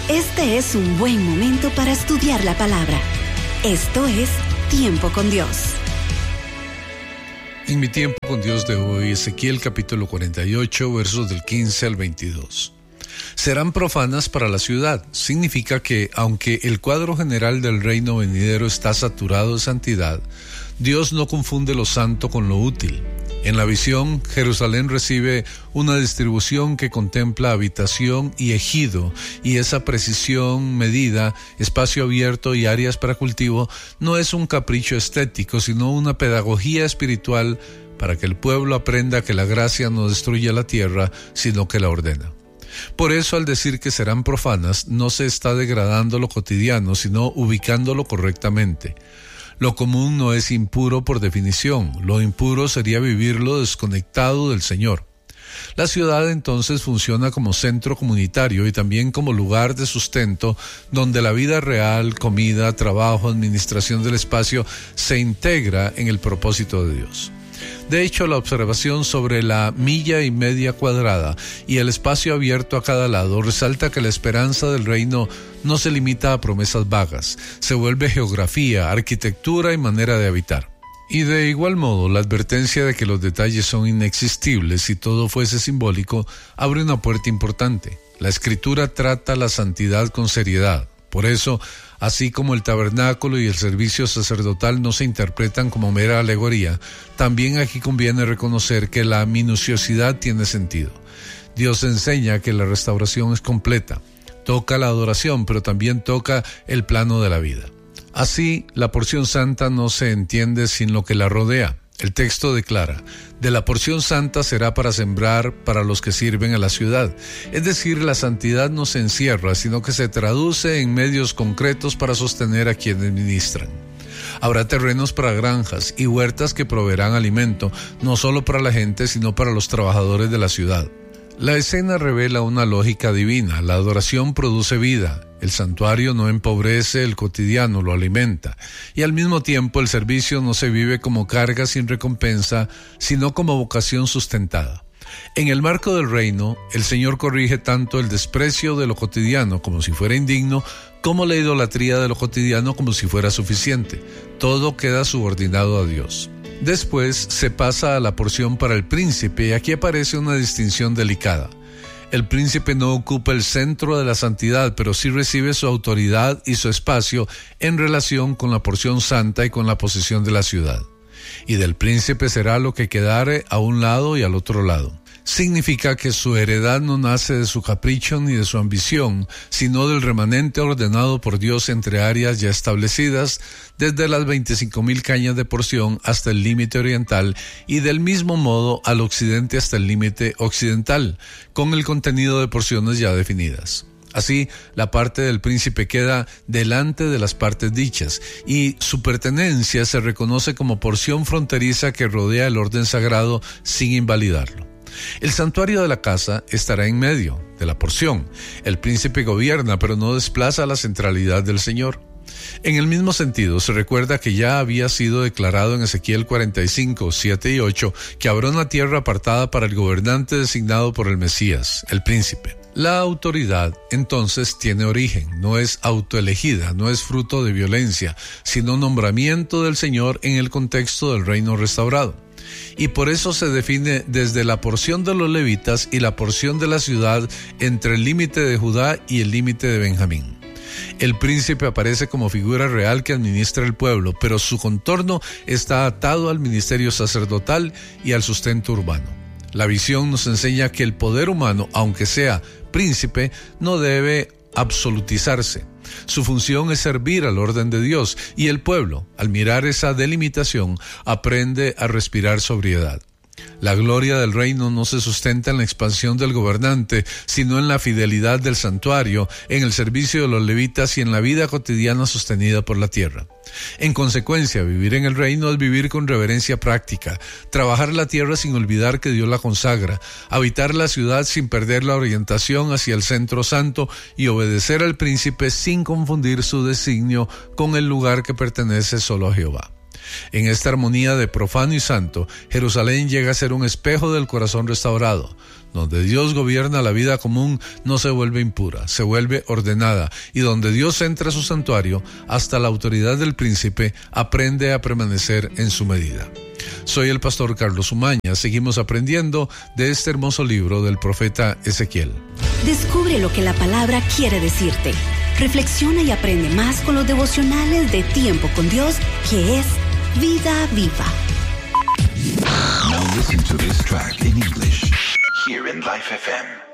Este es un buen momento para estudiar la palabra. Esto es Tiempo con Dios. En mi tiempo con Dios de hoy, Ezequiel capítulo 48, versos del 15 al 22. Serán profanas para la ciudad. Significa que, aunque el cuadro general del reino venidero está saturado de santidad, Dios no confunde lo santo con lo útil. En la visión, Jerusalén recibe una distribución que contempla habitación y ejido, y esa precisión medida, espacio abierto y áreas para cultivo no es un capricho estético, sino una pedagogía espiritual para que el pueblo aprenda que la gracia no destruye la tierra, sino que la ordena. Por eso, al decir que serán profanas, no se está degradando lo cotidiano, sino ubicándolo correctamente. Lo común no es impuro por definición, lo impuro sería vivirlo desconectado del Señor. La ciudad entonces funciona como centro comunitario y también como lugar de sustento donde la vida real, comida, trabajo, administración del espacio se integra en el propósito de Dios. De hecho, la observación sobre la 1,5 millas cuadrada y el espacio abierto a cada lado resalta que la esperanza del reino no se limita a promesas vagas, se vuelve geografía, arquitectura y manera de habitar. Y de igual modo, la advertencia de que los detalles son inexistibles si todo fuese simbólico abre una puerta importante. La Escritura trata la santidad con seriedad. Por eso, así como el tabernáculo y el servicio sacerdotal no se interpretan como mera alegoría, también aquí conviene reconocer que la minuciosidad tiene sentido. Dios enseña que la restauración es completa. Toca la adoración, pero también toca el plano de la vida. Así, la porción santa no se entiende sin lo que la rodea. El texto declara: de la porción santa será para sembrar para los que sirven a la ciudad. Es decir, la santidad no se encierra, sino que se traduce en medios concretos para sostener a quienes ministran. Habrá terrenos para granjas y huertas que proveerán alimento, no solo para la gente, sino para los trabajadores de la ciudad. La escena revela una lógica divina. La adoración produce vida. El santuario no empobrece el cotidiano, lo alimenta. Y al mismo tiempo el servicio no se vive como carga sin recompensa, sino como vocación sustentada. En el marco del reino, el Señor corrige tanto el desprecio de lo cotidiano como si fuera indigno, como la idolatría de lo cotidiano como si fuera suficiente. Todo queda subordinado a Dios. Después se pasa a la porción para el príncipe y aquí aparece una distinción delicada. El príncipe no ocupa el centro de la santidad, pero sí recibe su autoridad y su espacio en relación con la porción santa y con la posesión de la ciudad. Y del príncipe será lo que quedare a un lado y al otro lado. Significa que su heredad no nace de su capricho ni de su ambición, sino del remanente ordenado por Dios entre áreas ya establecidas, desde las 25,000 cañas de porción hasta el límite oriental y del mismo modo al occidente hasta el límite occidental, con el contenido de porciones ya definidas. Así, la parte del príncipe queda delante de las partes dichas y su pertenencia se reconoce como porción fronteriza que rodea el orden sagrado sin invalidarlo. El santuario de la casa estará en medio de la porción. El príncipe gobierna, pero no desplaza la centralidad del Señor. En el mismo sentido, se recuerda que ya había sido declarado en Ezequiel 45, 7 y 8, que habrá una tierra apartada para el gobernante designado por el Mesías, el príncipe. La autoridad, entonces, tiene origen, no es autoelegida, no es fruto de violencia, sino nombramiento del Señor en el contexto del reino restaurado. Y por eso se define desde la porción de los levitas y la porción de la ciudad entre el límite de Judá y el límite de Benjamín. El príncipe aparece como figura real que administra el pueblo, pero su contorno está atado al ministerio sacerdotal y al sustento urbano. La visión nos enseña que el poder humano, aunque sea príncipe, no debe absolutizarse. Su función es servir al orden de Dios, y el pueblo, al mirar esa delimitación, aprende a respirar sobriedad. La gloria del reino no se sustenta en la expansión del gobernante, sino en la fidelidad del santuario, en el servicio de los levitas y en la vida cotidiana sostenida por la tierra. En consecuencia, vivir en el reino es vivir con reverencia práctica, trabajar la tierra sin olvidar que Dios la consagra, habitar la ciudad sin perder la orientación hacia el centro santo y obedecer al príncipe sin confundir su designio con el lugar que pertenece solo a Jehová. En esta armonía de profano y santo, Jerusalén llega a ser un espejo del corazón restaurado. Donde Dios gobierna, la vida común no se vuelve impura, se vuelve ordenada, y donde Dios entra a su santuario, hasta la autoridad del príncipe aprende a permanecer en su medida. Soy el pastor Carlos Umaña. Seguimos aprendiendo de este hermoso libro del profeta Ezequiel. Descubre lo que la palabra quiere decirte. Reflexiona y aprende más con los devocionales de Tiempo con Dios, que es Vida Viva. Now listen to this track in English here in Life FM.